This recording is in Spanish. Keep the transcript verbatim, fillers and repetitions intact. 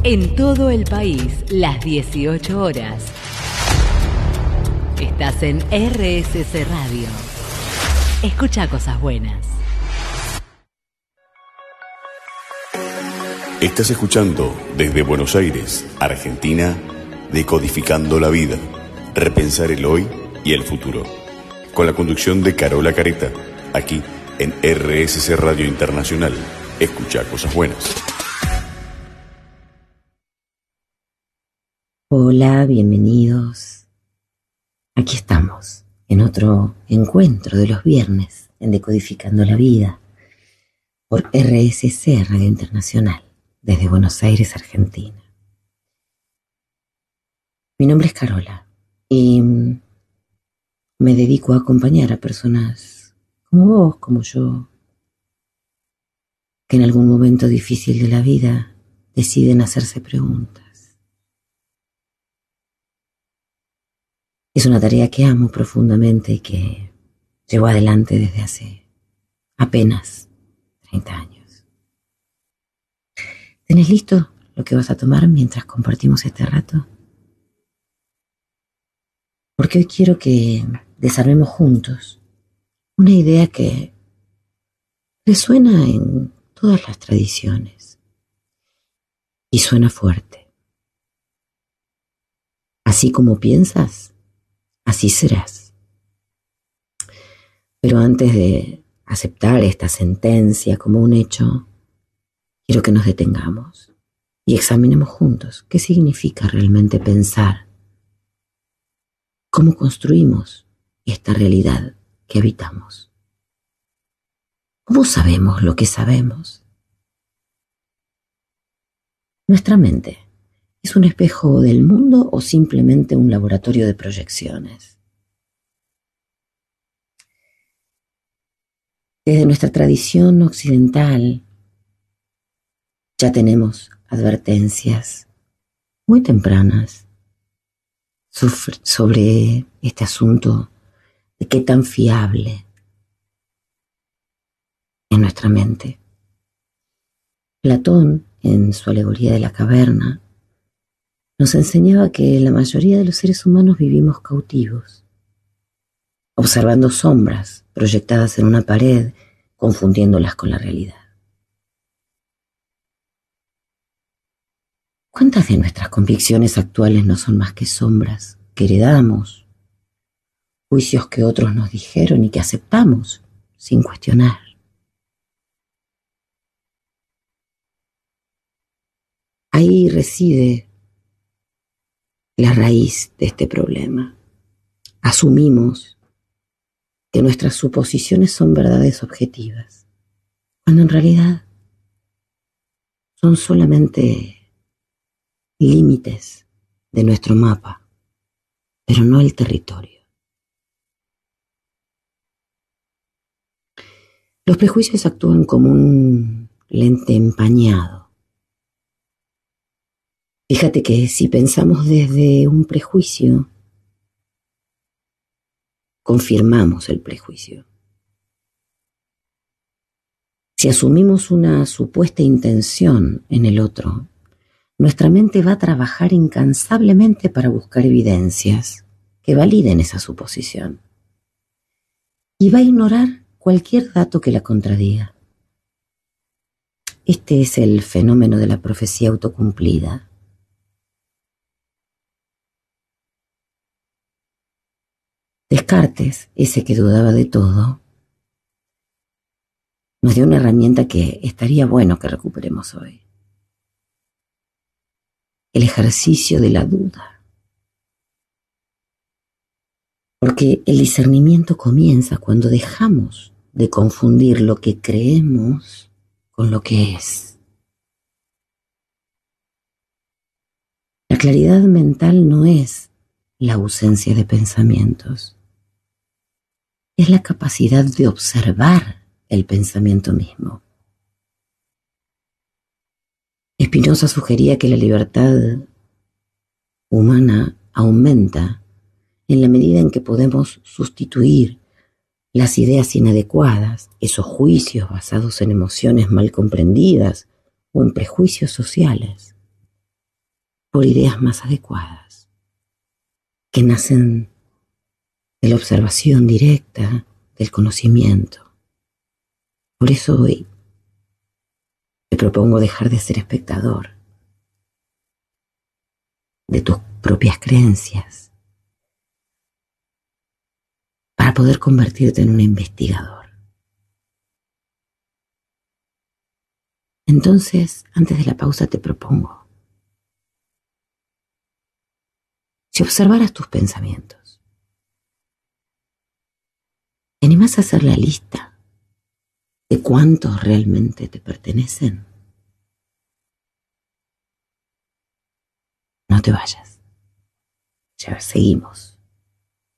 En todo el país, las dieciocho horas. Estás en R S C Radio. Escucha cosas buenas. Estás escuchando desde Buenos Aires, Argentina, Decodificando la Vida, repensar el hoy y el futuro. Con la conducción de Carola Careta, aquí en R S C Radio Internacional. Escucha cosas buenas. Hola, bienvenidos. Aquí estamos, en otro encuentro de los viernes en Decodificando la Vida, por R S C Radio Internacional, desde Buenos Aires, Argentina. Mi nombre es Carola y me dedico a acompañar a personas como vos, como yo, que en algún momento difícil de la vida deciden hacerse preguntas. Es una tarea que amo profundamente y que llevo adelante desde hace apenas treinta años. ¿Tenés listo lo que vas a tomar mientras compartimos este rato? Porque hoy quiero que desarmemos juntos una idea que resuena en todas las tradiciones y suena fuerte. Así como piensas, así serás. Pero antes de aceptar esta sentencia como un hecho, quiero que nos detengamos y examinemos juntos qué significa realmente pensar, cómo construimos esta realidad que habitamos. ¿Cómo sabemos lo que sabemos? ¿Nuestra mente es un espejo del mundo o simplemente un laboratorio de proyecciones? Desde nuestra tradición occidental ya tenemos advertencias muy tempranas sobre este asunto de qué tan fiable es nuestra mente. Platón, en su alegoría de la caverna, nos enseñaba que la mayoría de los seres humanos vivimos cautivos, observando sombras proyectadas en una pared, confundiéndolas con la realidad. ¿Cuántas de nuestras convicciones actuales no son más que sombras que heredamos, juicios que otros nos dijeron y que aceptamos sin cuestionar? Ahí reside la raíz de este problema. Asumimos que nuestras suposiciones son verdades objetivas, cuando en realidad son solamente límites de nuestro mapa, pero no el territorio. Los prejuicios actúan como un lente empañado. Fíjate que si pensamos desde un prejuicio, confirmamos el prejuicio. Si asumimos una supuesta intención en el otro, nuestra mente va a trabajar incansablemente para buscar evidencias que validen esa suposición y va a ignorar cualquier dato que la contradiga. Este es el fenómeno de la profecía autocumplida. Descartes, ese que dudaba de todo, nos dio una herramienta que estaría bueno que recuperemos hoy. El ejercicio de la duda. Porque el discernimiento comienza cuando dejamos de confundir lo que creemos con lo que es. La claridad mental no es la ausencia de pensamientos. Es la capacidad de observar el pensamiento mismo. Spinoza sugería que la libertad humana aumenta en la medida en que podemos sustituir las ideas inadecuadas, esos juicios basados en emociones mal comprendidas o en prejuicios sociales, por ideas más adecuadas, que nacen de la observación directa, del conocimiento. Por eso hoy te propongo dejar de ser espectador de tus propias creencias para poder convertirte en un investigador. Entonces, antes de la pausa te propongo, si observaras tus pensamientos, ¿te animás a hacer la lista de cuántos realmente te pertenecen? No te vayas. Ya seguimos.